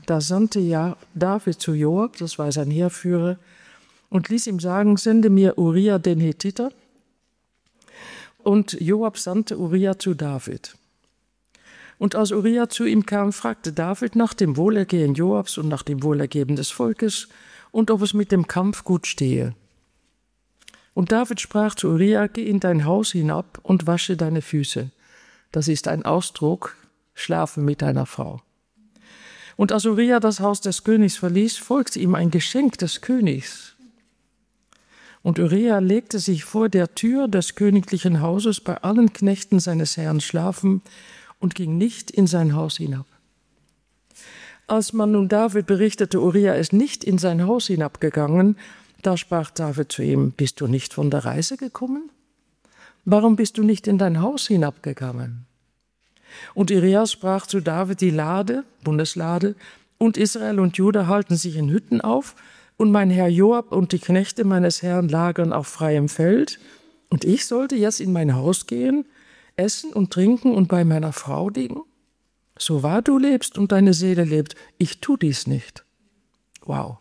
da sandte David zu Joab, das war sein Heerführer, und ließ ihm sagen, sende mir Uria den Hethiter. Und Joab sandte Uria zu David. Und als Uria zu ihm kam, fragte David nach dem Wohlergehen Joabs und nach dem Wohlergehen des Volkes und ob es mit dem Kampf gut stehe. Und David sprach zu Uria, geh in dein Haus hinab und wasche deine Füße. Das ist ein Ausdruck, schlafe mit deiner Frau. Und als Uria das Haus des Königs verließ, folgte ihm ein Geschenk des Königs. Und Uria legte sich vor der Tür des königlichen Hauses bei allen Knechten seines Herrn schlafen und ging nicht in sein Haus hinab. Als man nun David berichtete, Uria ist nicht in sein Haus hinabgegangen, da sprach David zu ihm, bist du nicht von der Reise gekommen? Warum bist du nicht in dein Haus hinabgegangen? Und Uria sprach zu David, die Lade, Bundeslade, und Israel und Juda halten sich in Hütten auf, und mein Herr Joab und die Knechte meines Herrn lagern auf freiem Feld, und ich sollte jetzt in mein Haus gehen, essen und trinken und bei meiner Frau liegen? So wahr du lebst und deine Seele lebt, ich tu dies nicht. Wow.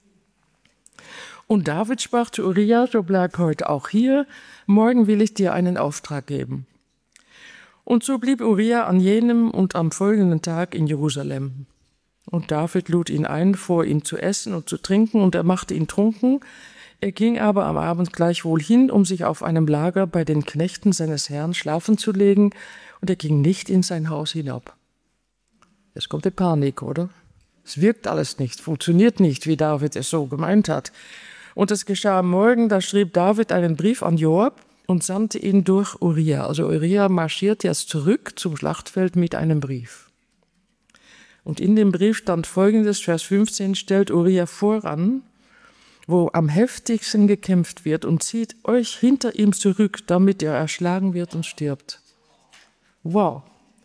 Und David sprach zu Uria, so bleib heute auch hier, morgen will ich dir einen Auftrag geben. Und so blieb Uria an jenem und am folgenden Tag in Jerusalem. Und David lud ihn ein, vor ihm zu essen und zu trinken, und er machte ihn trunken. Er ging aber am Abend gleichwohl hin, um sich auf einem Lager bei den Knechten seines Herrn schlafen zu legen, und er ging nicht in sein Haus hinab. Jetzt kommt die Panik, oder? Es wirkt alles nicht, funktioniert nicht, wie David es so gemeint hat. Und es geschah am Morgen, da schrieb David einen Brief an Joab und sandte ihn durch Uria. Also Uria marschiert jetzt zurück zum Schlachtfeld mit einem Brief. Und in dem Brief stand Folgendes, Vers 15, stellt Uria voran, wo am heftigsten gekämpft wird, und zieht euch hinter ihm zurück, damit er erschlagen wird und stirbt. Wow.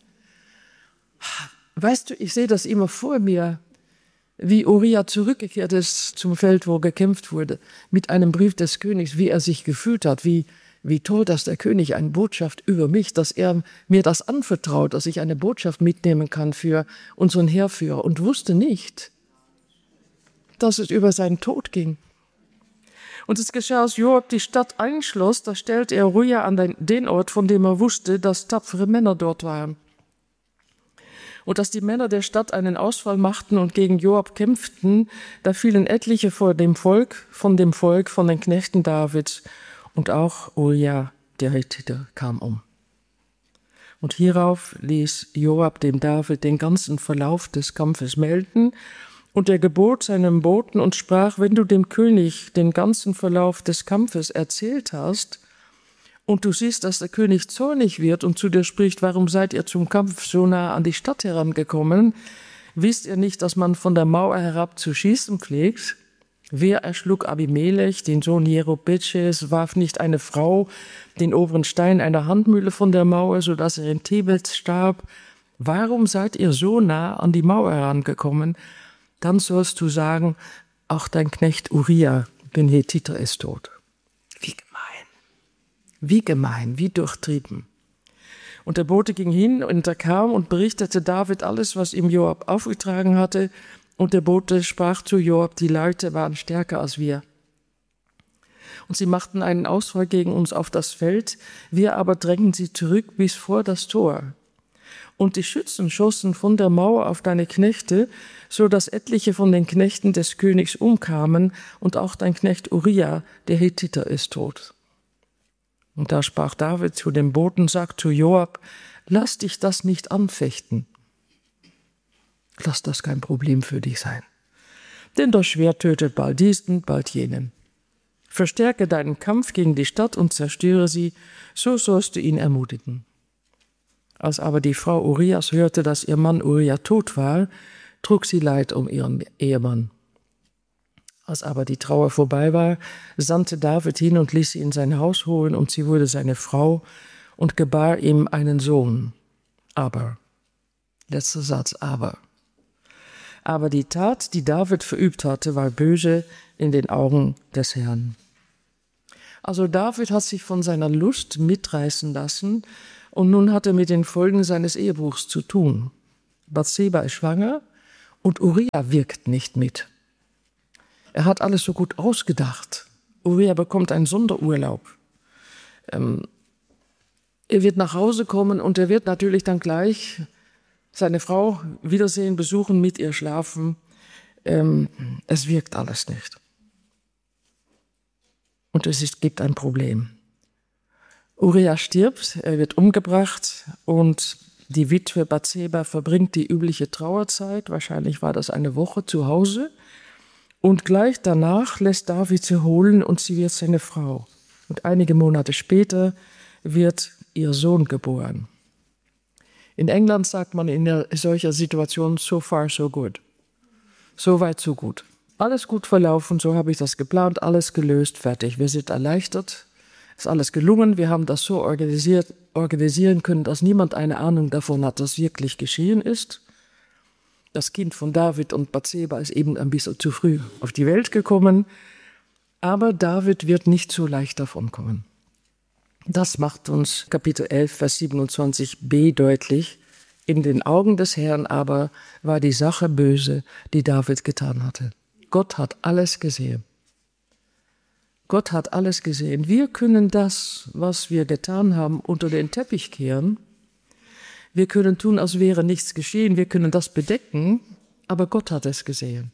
Weißt du, ich sehe das immer vor mir, wie Uria zurückgekehrt ist zum Feld, wo gekämpft wurde, mit einem Brief des Königs, wie er sich gefühlt hat, wie toll, dass der König eine Botschaft über mich, dass er mir das anvertraut, dass ich eine Botschaft mitnehmen kann für unseren Heerführer, und wusste nicht, dass es über seinen Tod ging. Und es geschah, als Joab die Stadt einschloss, da stellte er Uria an den Ort, von dem er wusste, dass tapfere Männer dort waren. Und als die Männer der Stadt einen Ausfall machten und gegen Joab kämpften, da fielen etliche von dem Volk, von den Knechten Davids, und auch Uria, der Hethiter, kam um. Und hierauf ließ Joab dem David den ganzen Verlauf des Kampfes melden, und er gebot seinem Boten und sprach, wenn du dem König den ganzen Verlauf des Kampfes erzählt hast, und du siehst, dass der König zornig wird und zu dir spricht, warum seid ihr zum Kampf so nah an die Stadt herangekommen? Wisst ihr nicht, dass man von der Mauer herab zu schießen pflegt? Wer erschlug Abimelech, den Sohn Jerubbeches, warf nicht eine Frau den oberen Stein einer Handmühle von der Mauer, sodass er in Tebet starb? Warum seid ihr so nah an die Mauer herangekommen? Dann sollst du sagen, auch dein Knecht Uria, den Hethiter, ist tot. Wie gemein, wie durchtrieben. Und der Bote ging hin, und er kam und berichtete David alles, was ihm Joab aufgetragen hatte. Und der Bote sprach zu Joab, die Leute waren stärker als wir. Und sie machten einen Ausfall gegen uns auf das Feld, wir aber drängten sie zurück bis vor das Tor. Und die Schützen schossen von der Mauer auf deine Knechte, so dass etliche von den Knechten des Königs umkamen, und auch dein Knecht Uria, der Hethiter, ist tot. Und da sprach David zu dem Boten, sagt zu Joab, lass dich das nicht anfechten. Lass das kein Problem für dich sein. Denn das Schwert tötet bald diesen, bald jenen. Verstärke deinen Kampf gegen die Stadt und zerstöre sie, so sollst du ihn ermutigen. Als aber die Frau Urias hörte, dass ihr Mann Uria tot war, trug sie Leid um ihren Ehemann. Als aber die Trauer vorbei war, sandte David hin und ließ sie in sein Haus holen, und sie wurde seine Frau und gebar ihm einen Sohn. Aber, letzter Satz, aber die Tat, die David verübt hatte, war böse in den Augen des Herrn. Also David hat sich von seiner Lust mitreißen lassen, und nun hat er mit den Folgen seines Ehebruchs zu tun. Bathseba ist schwanger, Und Uria wirkt nicht mit. Er hat alles so gut ausgedacht. Uria bekommt einen Sonderurlaub. Er wird nach Hause kommen und er wird natürlich dann gleich seine Frau wiedersehen, besuchen, mit ihr schlafen. Es wirkt alles nicht. Und gibt ein Problem. Uria stirbt, er wird umgebracht und die Witwe Bathseba verbringt die übliche Trauerzeit, wahrscheinlich war das eine Woche, zu Hause. Und gleich danach lässt David sie holen und sie wird seine Frau. Und einige Monate später wird ihr Sohn geboren. In England sagt man in solcher Situation, so far so good. So weit, so gut. Alles gut verlaufen, so habe ich das geplant, alles gelöst, fertig. Wir sind erleichtert, ist alles gelungen. Wir haben das so organisieren können, dass niemand eine Ahnung davon hat, was wirklich geschehen ist. Das Kind von David und Bathseba ist eben ein bisschen zu früh auf die Welt gekommen. Aber David wird nicht so leicht davonkommen. Das macht uns Kapitel 11, Vers 27b deutlich. In den Augen des Herrn aber war die Sache böse, die David getan hatte. Gott hat alles gesehen. Gott hat alles gesehen. Wir können das, was wir getan haben, unter den Teppich kehren. Wir können tun, als wäre nichts geschehen. Wir können das bedecken, aber Gott hat es gesehen.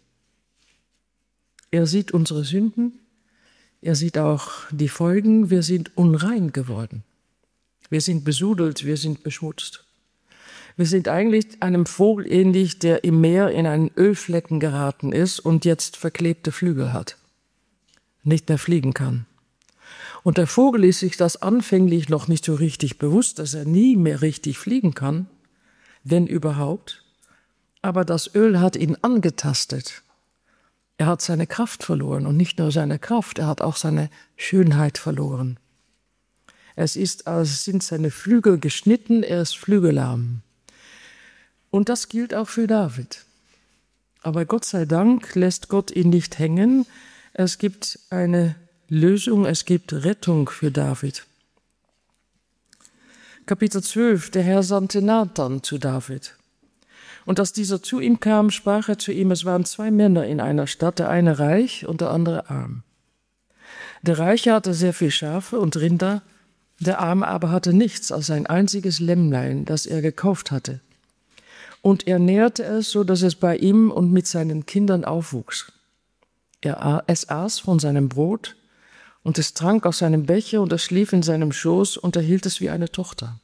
Er sieht unsere Sünden. Er sieht auch die Folgen. Wir sind unrein geworden. Wir sind besudelt, wir sind beschmutzt. Wir sind eigentlich einem Vogel ähnlich, der im Meer in einen Ölflecken geraten ist und jetzt verklebte Flügel hat, nicht mehr fliegen kann. Und der Vogel ist sich das anfänglich noch nicht so richtig bewusst, dass er nie mehr richtig fliegen kann, wenn überhaupt. Aber das Öl hat ihn angetastet. Er hat seine Kraft verloren und nicht nur seine Kraft, er hat auch seine Schönheit verloren. Es sind seine Flügel geschnitten, er ist flügellahm. Und das gilt auch für David. Aber Gott sei Dank lässt Gott ihn nicht hängen. Es gibt eine Lösung, es gibt Rettung für David. Kapitel 12, der Herr sandte Nathan zu David. Und als dieser zu ihm kam, sprach er zu ihm, es waren 2 Männer in einer Stadt, der eine reich und der andere arm. Der Reiche hatte sehr viel Schafe und Rinder, der Arme aber hatte nichts als ein einziges Lämmlein, das er gekauft hatte. Und er nährte es, so dass es bei ihm und mit seinen Kindern aufwuchs. Es aß von seinem Brot und es trank aus seinem Becher und es schlief in seinem Schoß und er hielt es wie eine Tochter.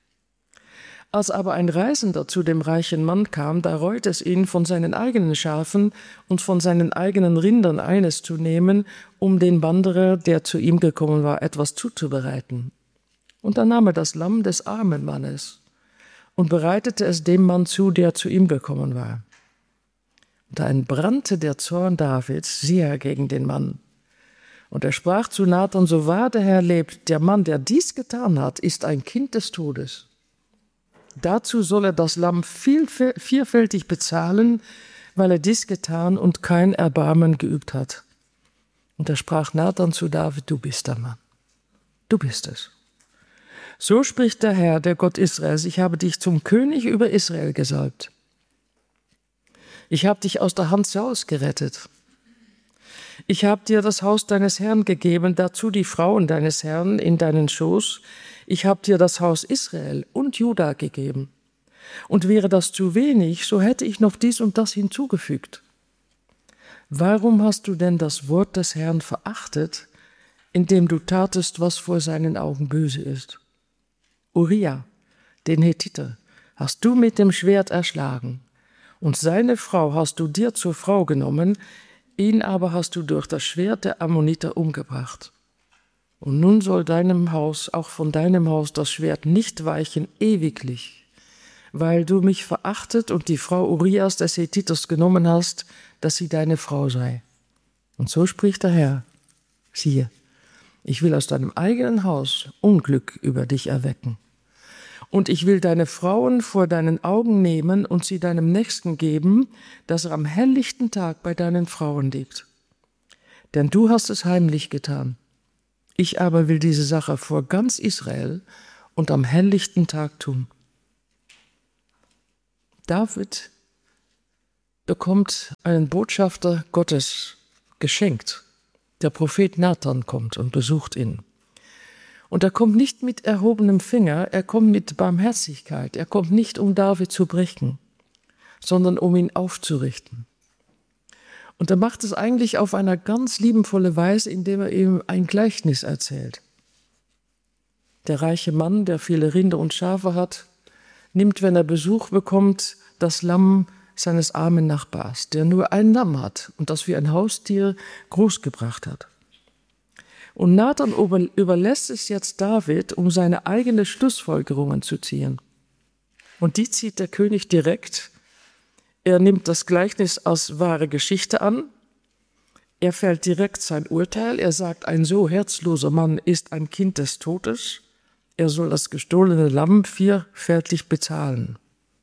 Als aber ein Reisender zu dem reichen Mann kam, da reute es ihn, von seinen eigenen Schafen und von seinen eigenen Rindern eines zu nehmen, um den Wanderer, der zu ihm gekommen war, etwas zuzubereiten. Und dann nahm er das Lamm des armen Mannes und bereitete es dem Mann zu, der zu ihm gekommen war. Und da entbrannte der Zorn Davids sehr gegen den Mann. Und er sprach zu Nathan, so wahr der Herr lebt, der Mann, der dies getan hat, ist ein Kind des Todes. Dazu soll er das Lamm vierfältig bezahlen, weil er dies getan und kein Erbarmen geübt hat. Und da sprach Nathan zu David, du bist der Mann, du bist es. So spricht der Herr, der Gott Israels, ich habe dich zum König über Israel gesalbt. Ich habe dich aus der Hand Sauls gerettet. Ich habe dir das Haus deines Herrn gegeben, dazu die Frauen deines Herrn in deinen Schoß. Ich habe dir das Haus Israel und Juda gegeben. Und wäre das zu wenig, so hätte ich noch dies und das hinzugefügt. Warum hast du denn das Wort des Herrn verachtet, indem du tatest, was vor seinen Augen böse ist? Uria, den Hethiter, hast du mit dem Schwert erschlagen, und seine Frau hast du dir zur Frau genommen, ihn aber hast du durch das Schwert der Ammoniter umgebracht. Und nun soll deinem Haus, auch von deinem Haus, das Schwert nicht weichen ewiglich, weil du mich verachtet und die Frau Urias des Hethiters genommen hast, dass sie deine Frau sei. Und so spricht der Herr, siehe, ich will aus deinem eigenen Haus Unglück über dich erwecken. Und ich will deine Frauen vor deinen Augen nehmen und sie deinem Nächsten geben, dass er am helllichten Tag bei deinen Frauen liegt. Denn du hast es heimlich getan. Ich aber will diese Sache vor ganz Israel und am helllichten Tag tun. David bekommt einen Botschafter Gottes geschenkt. Der Prophet Nathan kommt und besucht ihn. Und er kommt nicht mit erhobenem Finger, er kommt mit Barmherzigkeit. Er kommt nicht, um David zu brechen, sondern um ihn aufzurichten. Und er macht es eigentlich auf eine ganz liebenvolle Weise, indem er ihm ein Gleichnis erzählt. Der reiche Mann, der viele Rinder und Schafe hat, nimmt, wenn er Besuch bekommt, das Lamm seines armen Nachbars, der nur ein Lamm hat und das wie ein Haustier großgebracht hat. Und Nathan überlässt es jetzt David, um seine eigenen Schlussfolgerungen zu ziehen. Und die zieht der König direkt. Er nimmt das Gleichnis als wahre Geschichte an. Er fällt direkt sein Urteil. Er sagt, ein so herzloser Mann ist ein Kind des Todes. Er soll das gestohlene Lamm vierfältig bezahlen.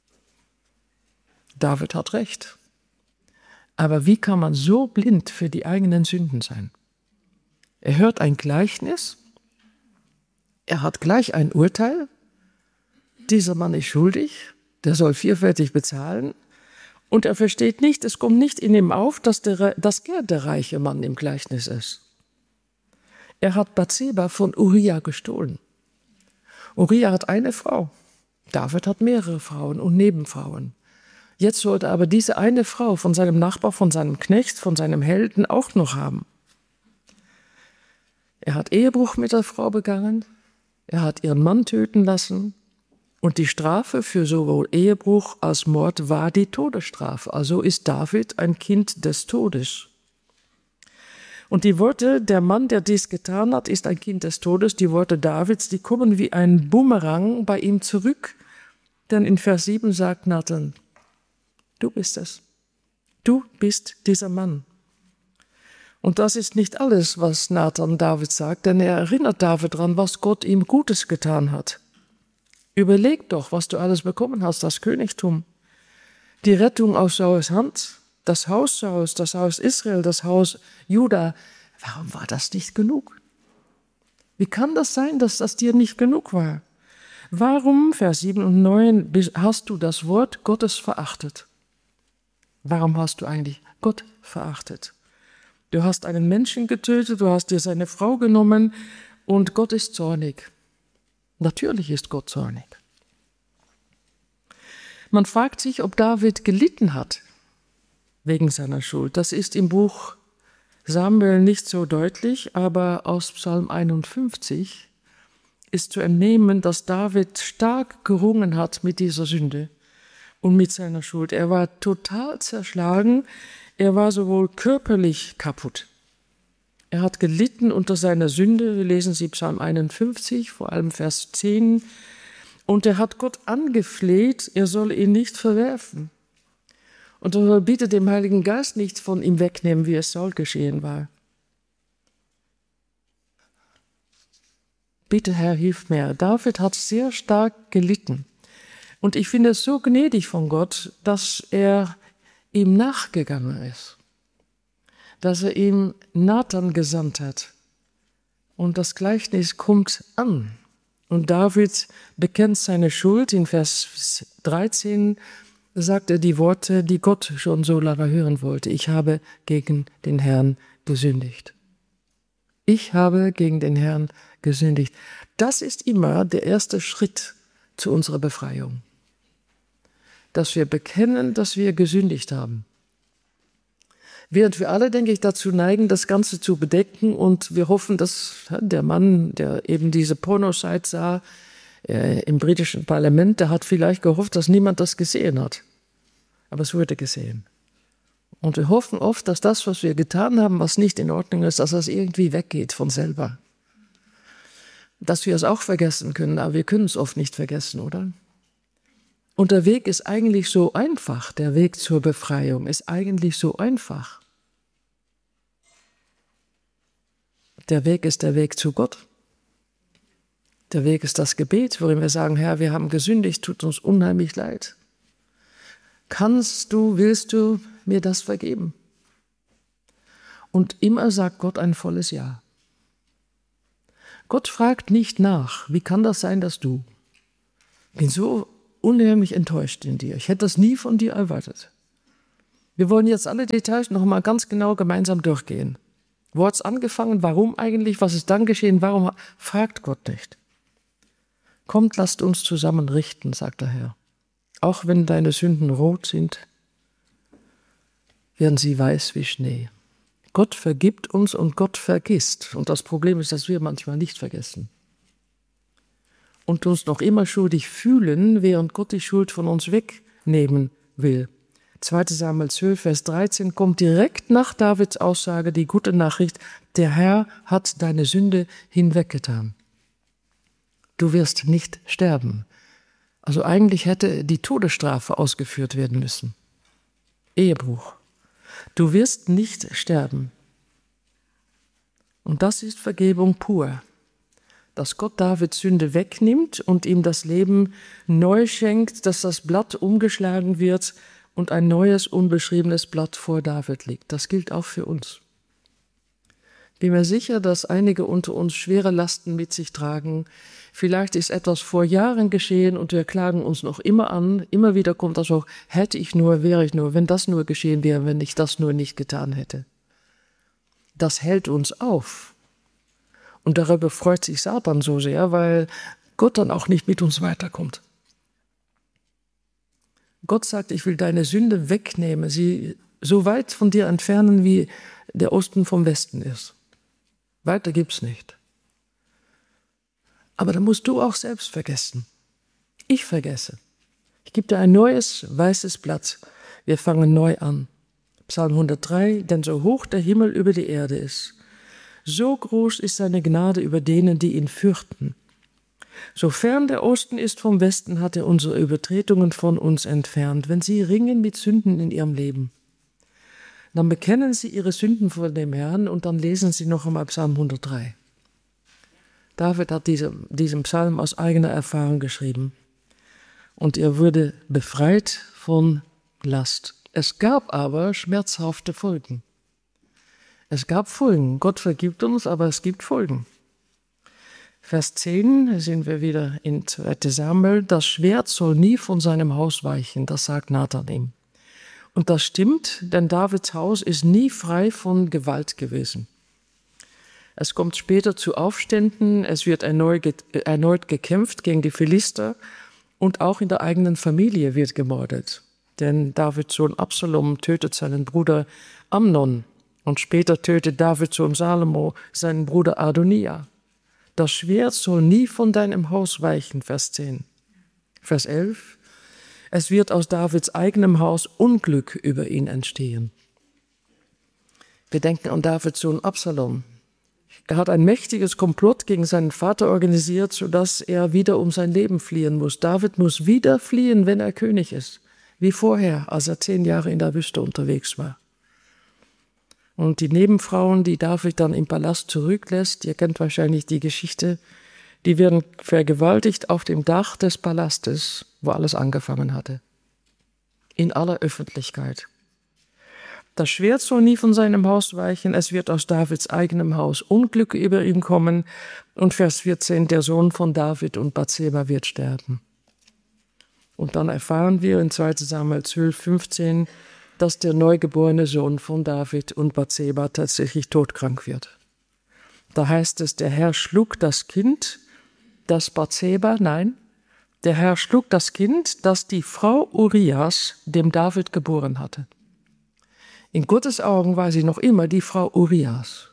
David hat recht. Aber wie kann man so blind für die eigenen Sünden sein? Er hört ein Gleichnis, er hat gleich ein Urteil, dieser Mann ist schuldig, der soll vierfältig bezahlen, und er versteht nicht, es kommt nicht in ihm auf, dass er der reiche Mann im Gleichnis ist. Er hat Bathseba von Uria gestohlen. Uria hat eine Frau, David hat mehrere Frauen und Nebenfrauen. Jetzt sollte aber diese eine Frau von seinem Nachbar, von seinem Knecht, von seinem Helden auch noch haben. Er hat Ehebruch mit der Frau begangen, er hat ihren Mann töten lassen und die Strafe für sowohl Ehebruch als Mord war die Todesstrafe. Also ist David ein Kind des Todes. Und die Worte, der Mann, der dies getan hat, ist ein Kind des Todes, die Worte Davids, die kommen wie ein Bumerang bei ihm zurück. Denn in Vers 7 sagt Nathan, du bist es, du bist dieser Mann. Und das ist nicht alles, was Nathan David sagt, denn er erinnert David daran, was Gott ihm Gutes getan hat. Überleg doch, was du alles bekommen hast, das Königtum, die Rettung aus Sauls Hand, das Haus Sauls, das Haus Israel, das Haus Juda. Warum war das nicht genug? Wie kann das sein, dass das dir nicht genug war? Warum, Vers 7 und 9, hast du das Wort Gottes verachtet? Warum hast du eigentlich Gott verachtet? Du hast einen Menschen getötet, du hast dir seine Frau genommen und Gott ist zornig. Natürlich ist Gott zornig. Man fragt sich, ob David gelitten hat wegen seiner Schuld. Das ist im Buch Samuel nicht so deutlich, aber aus Psalm 51 ist zu entnehmen, dass David stark gerungen hat mit dieser Sünde und mit seiner Schuld. Er war total zerschlagen. Er war sowohl körperlich kaputt. Er hat gelitten unter seiner Sünde. Wir lesen sie Psalm 51, vor allem Vers 10. Und er hat Gott angefleht, er solle ihn nicht verwerfen. Und er bietet dem Heiligen Geist nicht von ihm wegnehmen, wie es Saul geschehen war. Bitte, Herr, hilf mir. David hat sehr stark gelitten. Und ich finde es so gnädig von Gott, dass er ihm nachgegangen ist, dass er ihm Nathan gesandt hat. Und das Gleichnis kommt an. Und David bekennt seine Schuld. In Vers 13 sagt er die Worte, die Gott schon so lange hören wollte. Ich habe gegen den Herrn gesündigt. Ich habe gegen den Herrn gesündigt. Das ist immer der erste Schritt zu unserer Befreiung. Dass wir bekennen, dass wir gesündigt haben. Während wir alle, denke ich, dazu neigen, das Ganze zu bedecken und wir hoffen, dass der Mann, der eben diese Pornoseite sah, im britischen Parlament, der hat vielleicht gehofft, dass niemand das gesehen hat. Aber es wurde gesehen. Und wir hoffen oft, dass das, was wir getan haben, was nicht in Ordnung ist, dass das irgendwie weggeht von selber. Dass wir es auch vergessen können, aber wir können es oft nicht vergessen, oder? Und der Weg ist eigentlich so einfach, der Weg zur Befreiung ist eigentlich so einfach. Der Weg ist der Weg zu Gott. Der Weg ist das Gebet, worin wir sagen, Herr, wir haben gesündigt, tut uns unheimlich leid. Willst du mir das vergeben? Und immer sagt Gott ein volles Ja. Gott fragt nicht nach, wie kann das sein, dass du? Ich bin so unheimlich enttäuscht in dir. Ich hätte das nie von dir erwartet. Wir wollen jetzt alle Details noch mal ganz genau gemeinsam durchgehen. Wo hat es angefangen? Warum eigentlich? Was ist dann geschehen? Warum? Fragt Gott nicht. Kommt, lasst uns zusammen richten, sagt der Herr. Auch wenn deine Sünden rot sind, werden sie weiß wie Schnee. Gott vergibt uns und Gott vergisst. Und das Problem ist, dass wir manchmal nicht vergessen. Und uns noch immer schuldig fühlen, während Gott die Schuld von uns wegnehmen will. 2. Samuel 12, Vers 13 kommt direkt nach Davids Aussage die gute Nachricht, der Herr hat deine Sünde hinweggetan. Du wirst nicht sterben. Also eigentlich hätte die Todesstrafe ausgeführt werden müssen. Ehebruch. Du wirst nicht sterben. Und das ist Vergebung pur. Dass Gott Davids Sünde wegnimmt und ihm das Leben neu schenkt, dass das Blatt umgeschlagen wird und ein neues, unbeschriebenes Blatt vor David liegt. Das gilt auch für uns. Ich bin mir sicher, dass einige unter uns schwere Lasten mit sich tragen. Vielleicht ist etwas vor Jahren geschehen und wir klagen uns noch immer an. Immer wieder kommt das auch, hätte ich nur, wäre ich nur, wenn das nur geschehen wäre, wenn ich das nur nicht getan hätte. Das hält uns auf. Und darüber freut sich Satan so sehr, weil Gott dann auch nicht mit uns weiterkommt. Gott sagt, ich will deine Sünde wegnehmen, sie so weit von dir entfernen, wie der Osten vom Westen ist. Weiter gibt's nicht. Aber dann musst du auch selbst vergessen. Ich vergesse. Ich gebe dir ein neues, weißes Blatt. Wir fangen neu an. Psalm 103, denn so hoch der Himmel über die Erde ist, so groß ist seine Gnade über denen, die ihn fürchten. So fern der Osten ist vom Westen, hat er unsere Übertretungen von uns entfernt, wenn sie ringen mit Sünden in ihrem Leben. Dann bekennen sie ihre Sünden vor dem Herrn und dann lesen sie noch einmal Psalm 103. David hat diesen Psalm aus eigener Erfahrung geschrieben. Und er wurde befreit von Last. Es gab aber schmerzhafte Folgen. Es gab Folgen. Gott vergibt uns, aber es gibt Folgen. Vers 10 sind wir wieder in 2. Samuel. Das Schwert soll nie von seinem Haus weichen, das sagt Nathan ihm. Und das stimmt, denn Davids Haus ist nie frei von Gewalt gewesen. Es kommt später zu Aufständen, es wird erneut gekämpft gegen die Philister und auch in der eigenen Familie wird gemordet. Denn Davids Sohn Absalom tötet seinen Bruder Amnon und später tötet Davids Sohn Salomo seinen Bruder Adonia. Das Schwert soll nie von deinem Haus weichen, Vers 10. Vers 11. Es wird aus Davids eigenem Haus Unglück über ihn entstehen. Wir denken an Davids Sohn Absalom. Er hat ein mächtiges Komplott gegen seinen Vater organisiert, sodass er wieder um sein Leben fliehen muss. David muss wieder fliehen, wenn er König ist, wie vorher, als er 10 Jahre in der Wüste unterwegs war. Und die Nebenfrauen, die David dann im Palast zurücklässt, ihr kennt wahrscheinlich die Geschichte, die werden vergewaltigt auf dem Dach des Palastes, wo alles angefangen hatte. In aller Öffentlichkeit. Das Schwert soll nie von seinem Haus weichen, es wird aus Davids eigenem Haus Unglück über ihn kommen. Und Vers 14, der Sohn von David und Bathseba wird sterben. Und dann erfahren wir in 2. Samuel 12, 15, dass der neugeborene Sohn von David und Bathseba tatsächlich todkrank wird. Da heißt es, der Herr schlug das Kind, das der Herr schlug das Kind, das die Frau Urias dem David geboren hatte. In Gottes Augen war sie noch immer die Frau Urias.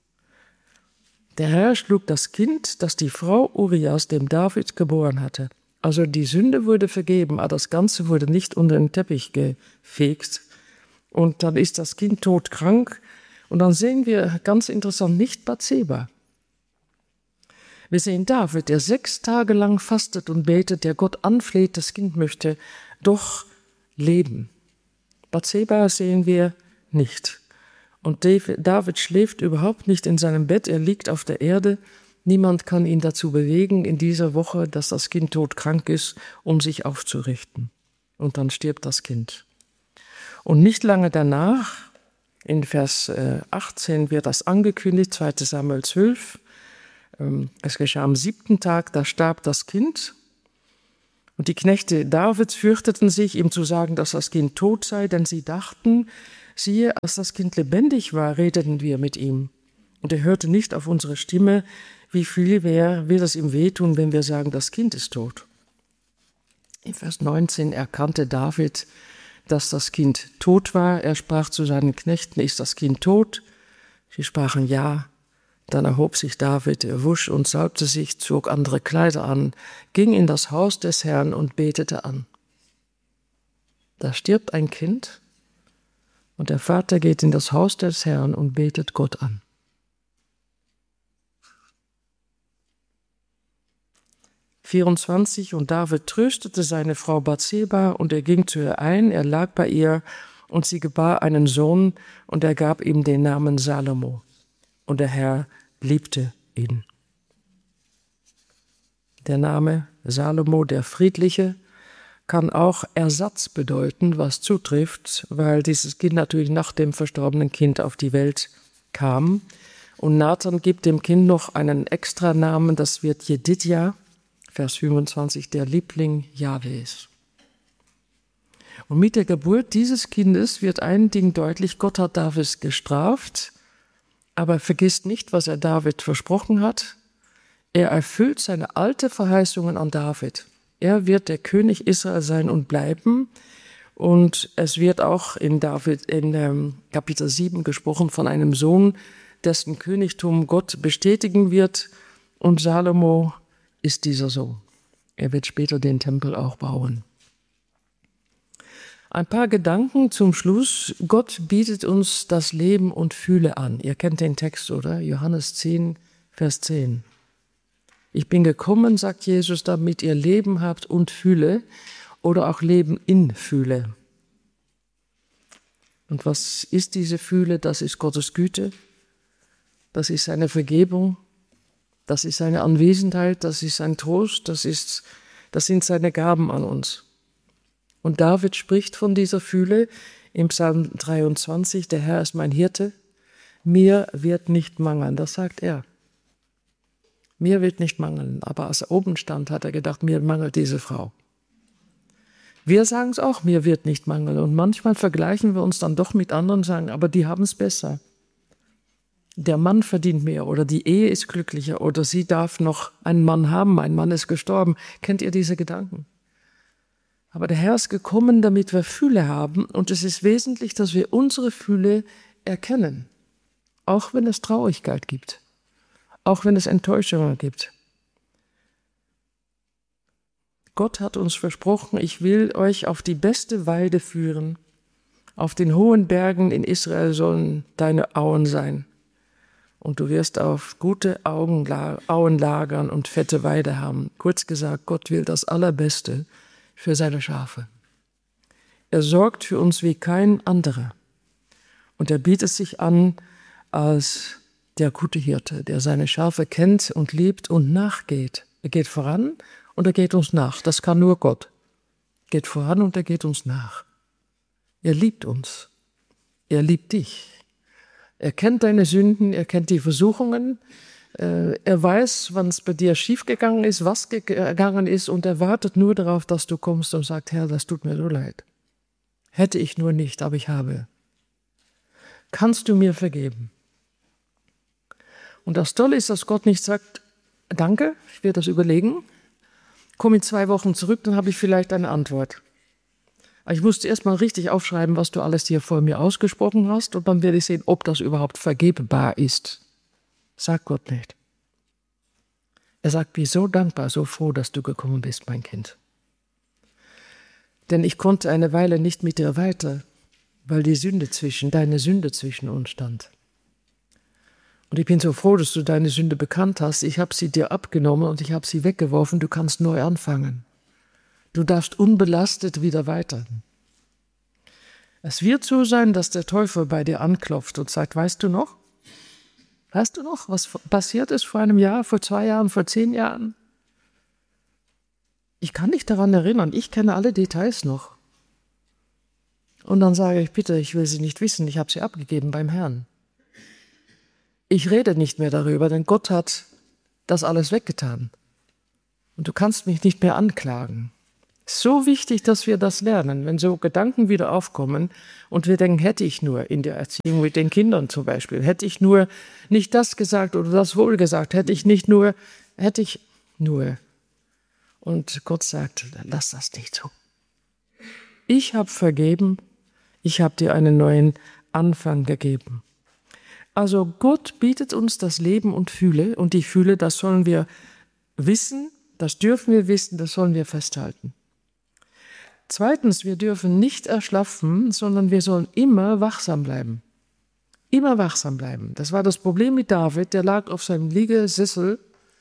Der Herr schlug das Kind, das die Frau Urias dem David geboren hatte. Also die Sünde wurde vergeben, aber das Ganze wurde nicht unter den Teppich gefegt. Und dann ist das Kind todkrank. Und dann sehen wir, ganz interessant, nicht Bathseba. Wir sehen David, der 6 Tage lang fastet und betet, der Gott anfleht, das Kind möchte doch leben. Bathseba sehen wir nicht. Und David schläft überhaupt nicht in seinem Bett, er liegt auf der Erde. Niemand kann ihn dazu bewegen in dieser Woche, dass das Kind todkrank ist, um sich aufzurichten. Und dann stirbt das Kind. Und nicht lange danach, in Vers 18 wird das angekündigt, 2. Samuel 12. Es geschah am 7. Tag, da starb das Kind. Und die Knechte Davids fürchteten sich, ihm zu sagen, dass das Kind tot sei, denn sie dachten, siehe, als das Kind lebendig war, redeten wir mit ihm. Und er hörte nicht auf unsere Stimme, wie viel wird es ihm wehtun, wenn wir sagen, das Kind ist tot. In Vers 19 erkannte David, dass das Kind tot war. Er sprach zu seinen Knechten, ist das Kind tot? Sie sprachen ja. Dann erhob sich David, er wusch und salbte sich, zog andere Kleider an, ging in das Haus des Herrn und betete an. Da stirbt ein Kind und der Vater geht in das Haus des Herrn und betet Gott an. Und David tröstete seine Frau Bathseba und er ging zu ihr ein, er lag bei ihr und sie gebar einen Sohn und er gab ihm den Namen Salomo. Und der Herr liebte ihn. Der Name Salomo, der Friedliche, kann auch Ersatz bedeuten, was zutrifft, weil dieses Kind natürlich nach dem verstorbenen Kind auf die Welt kam. Und Nathan gibt dem Kind noch einen Extranamen, das wird Jedidja, Vers 25, der Liebling Jahwes. Und mit der Geburt dieses Kindes wird ein Ding deutlich, Gott hat David gestraft, aber vergisst nicht, was er David versprochen hat. Er erfüllt seine alte Verheißungen an David. Er wird der König Israel sein und bleiben. Und es wird auch in Kapitel 7 gesprochen von einem Sohn, dessen Königtum Gott bestätigen wird. Und Salomo ist dieser Sohn. Er wird später den Tempel auch bauen. Ein paar Gedanken zum Schluss. Gott bietet uns das Leben und Fühle an. Ihr kennt den Text, oder? Johannes 10, Vers 10. Ich bin gekommen, sagt Jesus, damit ihr Leben habt und Fühle oder auch Leben in Fühle. Und was ist diese Fühle? Das ist Gottes Güte, das ist seine Vergebung, das ist seine Anwesenheit, das ist sein Trost, das sind seine Gaben an uns. Und David spricht von dieser Fühle im Psalm 23, der Herr ist mein Hirte, mir wird nicht mangeln, das sagt er. Mir wird nicht mangeln, aber als er oben stand, hat er gedacht, mir mangelt diese Frau. Wir sagen es auch, mir wird nicht mangeln und manchmal vergleichen wir uns dann doch mit anderen und sagen, aber die haben es besser. Der Mann verdient mehr oder die Ehe ist glücklicher oder sie darf noch einen Mann haben, ein Mann ist gestorben. Kennt ihr diese Gedanken? Aber der Herr ist gekommen, damit wir Fühle haben und es ist wesentlich, dass wir unsere Fühle erkennen, auch wenn es Traurigkeit gibt, auch wenn es Enttäuschungen gibt. Gott hat uns versprochen, ich will euch auf die beste Weide führen, auf den hohen Bergen in Israel sollen deine Auen sein. Und du wirst auf gute Auen lagern und fette Weide haben. Kurz gesagt, Gott will das Allerbeste für seine Schafe. Er sorgt für uns wie kein anderer. Und er bietet sich an als der gute Hirte, der seine Schafe kennt und liebt und nachgeht. Er geht voran und er geht uns nach. Das kann nur Gott. Er geht voran und er geht uns nach. Er liebt uns. Er liebt dich. Er kennt deine Sünden, er kennt die Versuchungen, er weiß, wann es bei dir schiefgegangen ist, was gegangen ist und er wartet nur darauf, dass du kommst und sagst, Herr, das tut mir so leid. Hätte ich nur nicht, aber ich habe. Kannst du mir vergeben? Und das Tolle ist, dass Gott nicht sagt, danke, ich werde das überlegen, komm in 2 Wochen zurück, dann habe ich vielleicht eine Antwort. Aber ich musste erst mal richtig aufschreiben, was du alles hier vor mir ausgesprochen hast und dann werde ich sehen, ob das überhaupt vergebbar ist. Sagt Gott nicht. Er sagt, bin so dankbar, so froh, dass du gekommen bist, mein Kind. Denn ich konnte eine Weile nicht mit dir weiter, weil deine Sünde zwischen uns stand. Und ich bin so froh, dass du deine Sünde bekannt hast. Ich habe sie dir abgenommen und ich habe sie weggeworfen. Du kannst neu anfangen. Du darfst unbelastet wieder weiter. Es wird so sein, dass der Teufel bei dir anklopft und sagt, weißt du noch, was passiert ist vor einem Jahr, vor 2 Jahren, vor 10 Jahren? Ich kann dich daran erinnern, ich kenne alle Details noch. Und dann sage ich, bitte, ich will sie nicht wissen, ich habe sie abgegeben beim Herrn. Ich rede nicht mehr darüber, denn Gott hat das alles weggetan. Und du kannst mich nicht mehr anklagen. So wichtig, dass wir das lernen, wenn so Gedanken wieder aufkommen und wir denken, hätte ich nur in der Erziehung mit den Kindern zum Beispiel, hätte ich nur nicht das gesagt oder das wohl gesagt, hätte ich nur. Und Gott sagt, lass das nicht so. Ich habe vergeben, ich habe dir einen neuen Anfang gegeben. Also Gott bietet uns das Leben und Fülle, und die Fülle, das sollen wir wissen, das dürfen wir wissen, das sollen wir festhalten. Zweitens, wir dürfen nicht erschlaffen, sondern wir sollen immer wachsam bleiben. Immer wachsam bleiben. Das war das Problem mit David, der lag auf seinem Liegesessel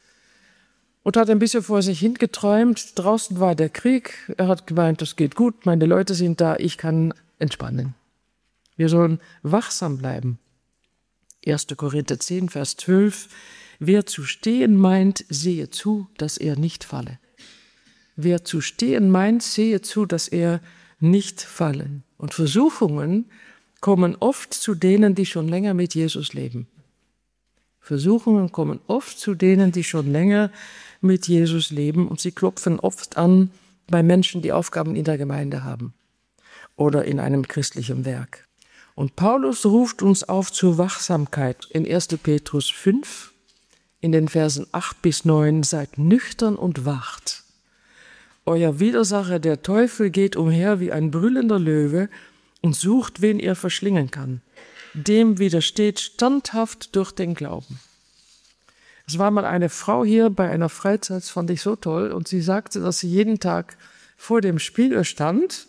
und hat ein bisschen vor sich hingeträumt. Draußen war der Krieg, er hat gemeint, das geht gut, meine Leute sind da, ich kann entspannen. Wir sollen wachsam bleiben. 1. Korinther 10, Vers 12. Wer zu stehen meint, sehe zu, dass er nicht falle. Wer zu stehen meint, sehe zu, dass er nicht falle. Und Versuchungen kommen oft zu denen, die schon länger mit Jesus leben. Versuchungen kommen oft zu denen, die schon länger mit Jesus leben, und sie klopfen oft an bei Menschen, die Aufgaben in der Gemeinde haben oder in einem christlichen Werk. Und Paulus ruft uns auf zur Wachsamkeit in 1. Petrus 5, in den Versen 8 bis 9, seid nüchtern und wacht. Euer Widersacher, der Teufel, geht umher wie ein brüllender Löwe und sucht, wen er verschlingen kann. Dem widersteht standhaft durch den Glauben. Es war mal eine Frau hier bei einer Freizeit, das fand ich so toll, und sie sagte, dass sie jeden Tag vor dem Spiegel stand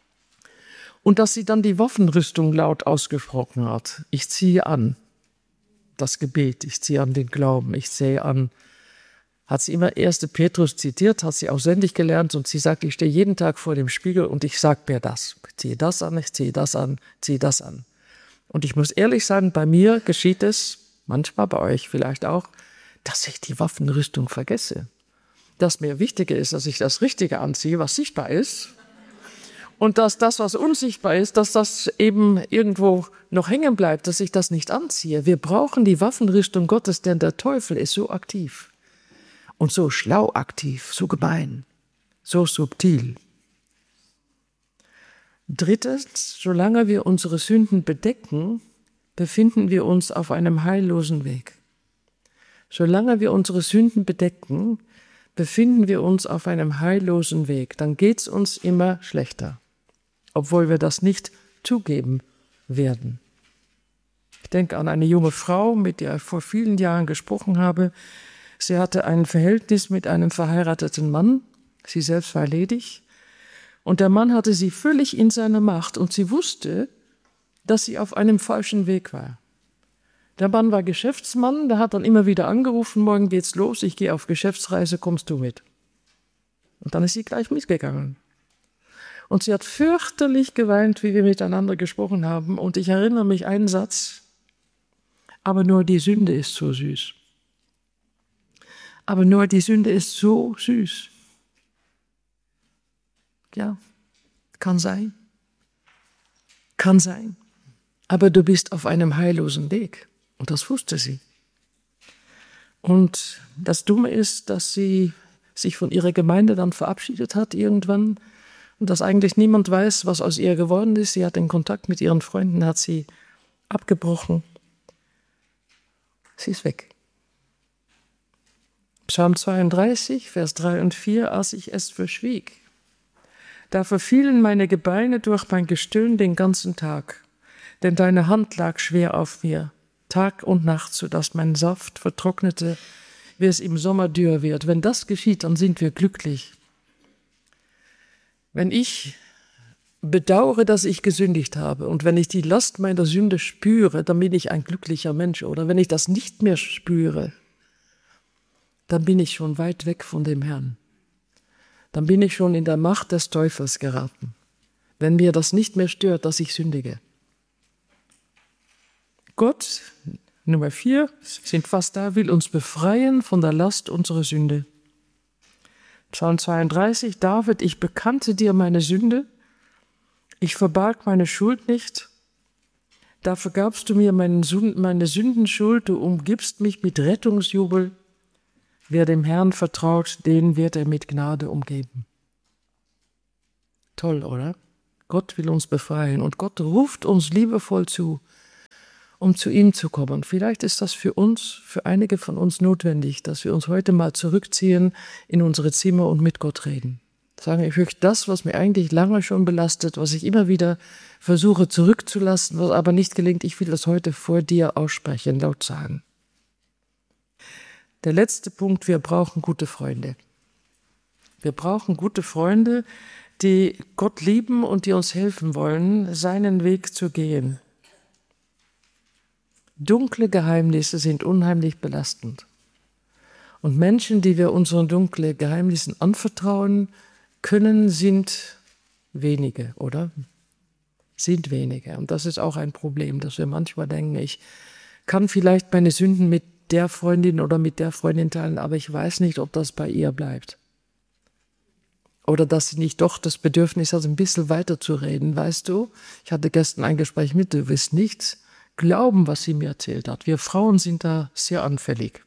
und dass sie dann die Waffenrüstung laut ausgesprochen hat. Ich ziehe an das Gebet, ich ziehe an den Glauben, ich ziehe an. Hat sie immer 1. Petrus zitiert, hat sie auswendig gelernt, und sie sagt, ich stehe jeden Tag vor dem Spiegel und ich sage mir das. Ich ziehe das an, ich ziehe das an, ziehe das an. Und ich muss ehrlich sein, bei mir geschieht es, manchmal bei euch vielleicht auch, dass ich die Waffenrüstung vergesse. Dass mir wichtiger ist, dass ich das Richtige anziehe, was sichtbar ist, und dass das, was unsichtbar ist, dass das eben irgendwo noch hängen bleibt, dass ich das nicht anziehe. Wir brauchen die Waffenrüstung Gottes, denn der Teufel ist so aktiv und so schlau aktiv, so gemein, so subtil. Drittens, solange wir unsere Sünden bedecken, befinden wir uns auf einem heillosen Weg. Solange wir unsere Sünden bedecken, befinden wir uns auf einem heillosen Weg. Dann geht es uns immer schlechter, obwohl wir das nicht zugeben werden. Ich denke an eine junge Frau, mit der ich vor vielen Jahren gesprochen habe. Sie hatte ein Verhältnis mit einem verheirateten Mann. Sie selbst war ledig. Und der Mann hatte sie völlig in seiner Macht. Und sie wusste, dass sie auf einem falschen Weg war. Der Mann war Geschäftsmann, der hat dann immer wieder angerufen, morgen geht's los, ich gehe auf Geschäftsreise, kommst du mit? Und dann ist sie gleich mitgegangen. Und sie hat fürchterlich geweint, wie wir miteinander gesprochen haben. Und ich erinnere mich einen Satz, aber nur die Sünde ist so süß. Aber nur die Sünde ist so süß. Ja, kann sein. Kann sein. Aber du bist auf einem heillosen Weg. Und das wusste sie. Und das Dumme ist, dass sie sich von ihrer Gemeinde dann verabschiedet hat irgendwann und dass eigentlich niemand weiß, was aus ihr geworden ist. Sie hat den Kontakt mit ihren Freunden, hat sie abgebrochen. Sie ist weg. Psalm 32, Vers 3 und 4, als ich es verschwieg. Da verfielen meine Gebeine durch mein Gestöhn den ganzen Tag, denn deine Hand lag schwer auf mir, Tag und Nacht, sodass mein Saft vertrocknete, wie es im Sommer dürr wird. Wenn das geschieht, dann sind wir glücklich. Wenn ich bedauere, dass ich gesündigt habe und wenn ich die Last meiner Sünde spüre, dann bin ich ein glücklicher Mensch. Oder wenn ich das nicht mehr spüre, dann bin ich schon weit weg von dem Herrn. Dann bin ich schon in der Macht des Teufels geraten, wenn mir das nicht mehr stört, dass ich sündige. Gott, Nummer 4, sind fast da, will uns befreien von der Last unserer Sünde. Psalm 32, David, ich bekannte dir meine Sünde, ich verbarg meine Schuld nicht, da vergabst du mir meine Sündenschuld, du umgibst mich mit Rettungsjubel. Wer dem Herrn vertraut, den wird er mit Gnade umgeben. Toll, oder? Gott will uns befreien und Gott ruft uns liebevoll zu, um zu ihm zu kommen. Vielleicht ist das für uns, für einige von uns notwendig, dass wir uns heute mal zurückziehen in unsere Zimmer und mit Gott reden. Sagen, ich möchte das, was mir eigentlich lange schon belastet, was ich immer wieder versuche zurückzulassen, was aber nicht gelingt, ich will das heute vor dir aussprechen, laut sagen. Der letzte Punkt, wir brauchen gute Freunde. Wir brauchen gute Freunde, die Gott lieben und die uns helfen wollen, seinen Weg zu gehen. Dunkle Geheimnisse sind unheimlich belastend. Und Menschen, die wir unseren dunklen Geheimnissen anvertrauen können, sind wenige, oder? Sind wenige. Und das ist auch ein Problem, dass wir manchmal denken, ich kann vielleicht meine Sünden mit der Freundin oder mit der Freundin teilen, aber ich weiß nicht, ob das bei ihr bleibt. Oder dass sie nicht doch das Bedürfnis hat, ein bisschen weiterzureden, weißt du? Ich hatte gestern ein Gespräch mit, du wirst nichts glauben, was sie mir erzählt hat. Wir Frauen sind da sehr anfällig.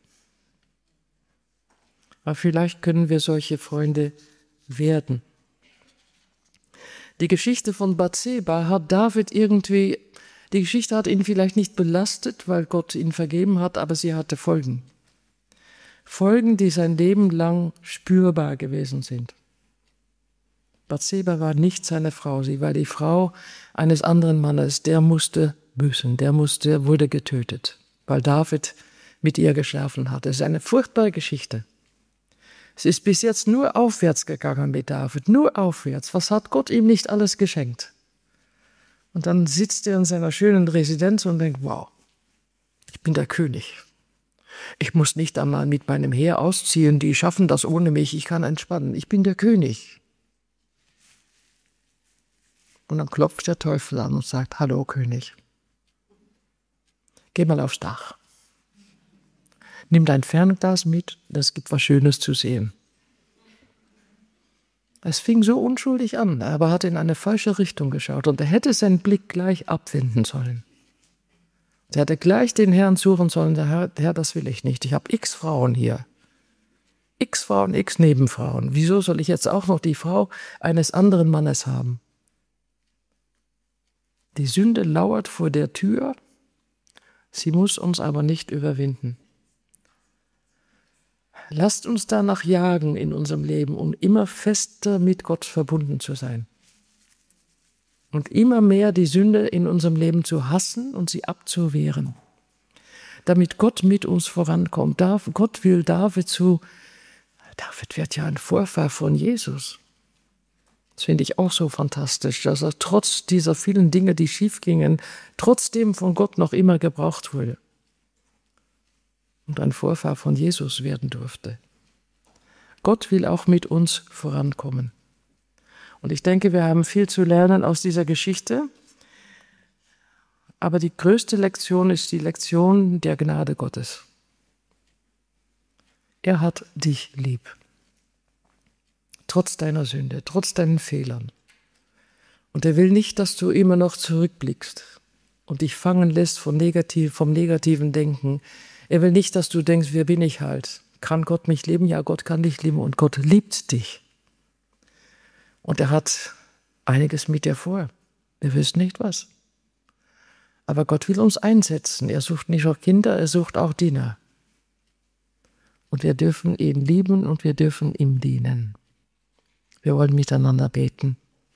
Aber vielleicht können wir solche Freunde werden. Die Geschichte von Bathseba hat David irgendwie, die Geschichte hat ihn vielleicht nicht belastet, weil Gott ihn vergeben hat, aber sie hatte Folgen. Folgen, die sein Leben lang spürbar gewesen sind. Bathseba war nicht seine Frau, sie war die Frau eines anderen Mannes, der musste büßen, wurde getötet, weil David mit ihr geschlafen hat. Es ist eine furchtbare Geschichte. Es ist bis jetzt nur aufwärts gegangen mit David, nur aufwärts. Was hat Gott ihm nicht alles geschenkt? Und dann sitzt er in seiner schönen Residenz und denkt, wow, ich bin der König. Ich muss nicht einmal mit meinem Heer ausziehen, die schaffen das ohne mich, ich kann entspannen. Ich bin der König. Und dann klopft der Teufel an und sagt, hallo König, geh mal aufs Dach. Nimm dein Fernglas mit, es gibt was Schönes zu sehen. Es fing so unschuldig an, aber er hat in eine falsche Richtung geschaut und er hätte seinen Blick gleich abwenden sollen. Er hätte gleich den Herrn suchen sollen, der Herr, das will ich nicht, ich habe x Frauen hier. X Frauen, x Nebenfrauen. Wieso soll ich jetzt auch noch die Frau eines anderen Mannes haben? Die Sünde lauert vor der Tür, sie muss uns aber nicht überwinden. Lasst uns danach jagen in unserem Leben, um immer fester mit Gott verbunden zu sein. Und immer mehr die Sünde in unserem Leben zu hassen und sie abzuwehren. Damit Gott mit uns vorankommt. Gott will David wird ja ein Vorfahr von Jesus. Das finde ich auch so fantastisch, dass er trotz dieser vielen Dinge, die schief gingen, trotzdem von Gott noch immer gebraucht wurde. Und ein Vorfahr von Jesus werden durfte. Gott will auch mit uns vorankommen. Und ich denke, wir haben viel zu lernen aus dieser Geschichte. Aber die größte Lektion ist die Lektion der Gnade Gottes. Er hat dich lieb. Trotz deiner Sünde, trotz deinen Fehlern. Und er will nicht, dass du immer noch zurückblickst und dich fangen lässt vom negativen Denken. Er will nicht, dass du denkst, wer bin ich halt? Kann Gott mich lieben? Ja, Gott kann dich lieben und Gott liebt dich. Und er hat einiges mit dir vor. Wir wissen nicht was. Aber Gott will uns einsetzen. Er sucht nicht nur Kinder, er sucht auch Diener. Und wir dürfen ihn lieben und wir dürfen ihm dienen. Wir wollen miteinander beten.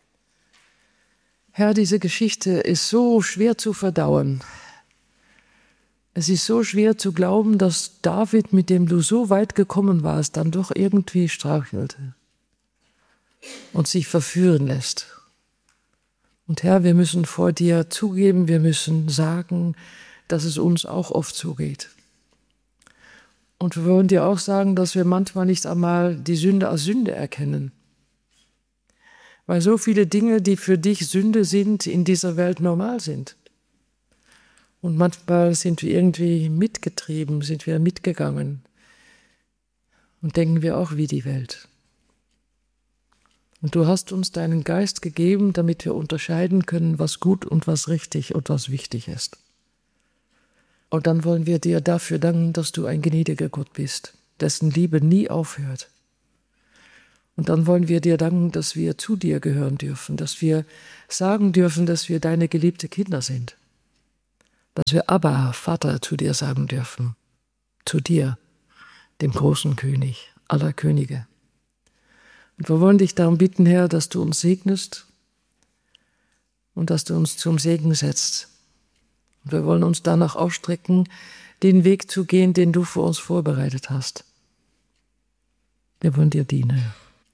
Herr, diese Geschichte ist so schwer zu verdauen. Es ist so schwer zu glauben, dass David, mit dem du so weit gekommen warst, dann doch irgendwie strauchelte und sich verführen lässt. Und Herr, wir müssen vor dir zugeben, wir müssen sagen, dass es uns auch oft so geht. Und wir wollen dir auch sagen, dass wir manchmal nicht einmal die Sünde als Sünde erkennen. Weil so viele Dinge, die für dich Sünde sind, in dieser Welt normal sind. Und manchmal sind wir irgendwie mitgetrieben, sind wir mitgegangen und denken wir auch wie die Welt. Und du hast uns deinen Geist gegeben, damit wir unterscheiden können, was gut und was richtig und was wichtig ist. Und dann wollen wir dir dafür danken, dass du ein gnädiger Gott bist, dessen Liebe nie aufhört. Und dann wollen wir dir danken, dass wir zu dir gehören dürfen, dass wir sagen dürfen, dass wir deine geliebte Kinder sind. Dass wir Abba, Vater, zu dir sagen dürfen. Zu dir, dem großen König aller Könige. Und wir wollen dich darum bitten, Herr, dass du uns segnest und dass du uns zum Segen setzt. Und wir wollen uns danach ausstrecken, den Weg zu gehen, den du für uns vorbereitet hast. Wir wollen dir dienen.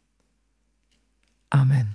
Amen.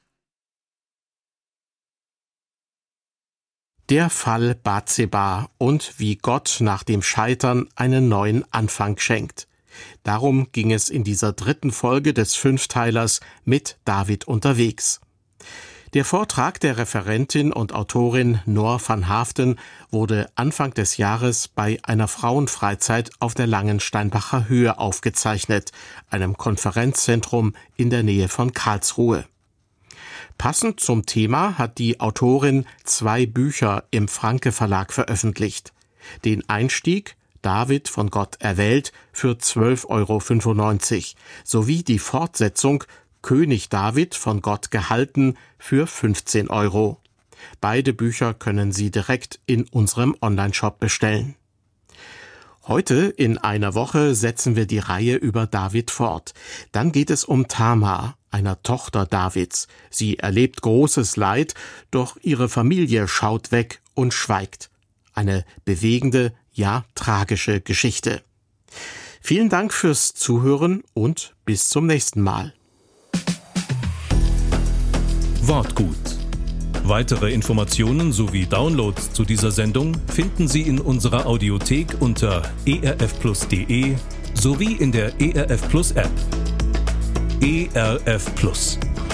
Der Fall Bathseba und wie Gott nach dem Scheitern einen neuen Anfang schenkt. Darum ging es in dieser 3. Folge des 5-Teilers mit David unterwegs. Der Vortrag der Referentin und Autorin Noor van Haften wurde Anfang des Jahres bei einer Frauenfreizeit auf der Langensteinbacher Höhe aufgezeichnet, einem Konferenzzentrum in der Nähe von Karlsruhe. Passend zum Thema hat die Autorin 2 Bücher im Franke Verlag veröffentlicht. Den Einstieg David von Gott erwählt für 12,95 € sowie die Fortsetzung König David von Gott gehalten für 15 €. Beide Bücher können Sie direkt in unserem Onlineshop bestellen. Heute in einer Woche setzen wir die Reihe über David fort. Dann geht es um Tamar, einer Tochter Davids. Sie erlebt großes Leid, doch ihre Familie schaut weg und schweigt. Eine bewegende, ja tragische Geschichte. Vielen Dank fürs Zuhören und bis zum nächsten Mal. Wortgut. Weitere Informationen sowie Downloads zu dieser Sendung finden Sie in unserer Audiothek unter erfplus.de sowie in der ERF Plus App. ERF Plus.